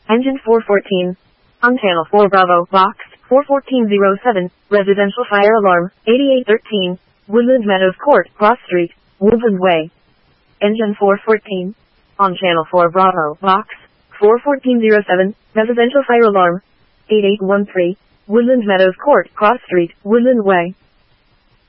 Engine 414. On channel 4 Bravo, box 41407, residential fire alarm, 8813, Woodland Meadows Court, Cross Street, Woodland Way. Engine 414. On channel 4 Bravo, box 41407, residential fire alarm, 8813, Woodland Meadows Court, Cross Street, Woodland Way.